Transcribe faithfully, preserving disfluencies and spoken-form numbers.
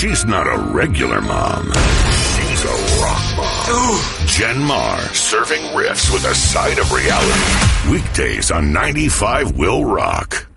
She's not a regular mom. She's a rock mom. Ooh. Jen Marr, serving riffs with a side of reality. Weekdays on ninety-five Will Rock.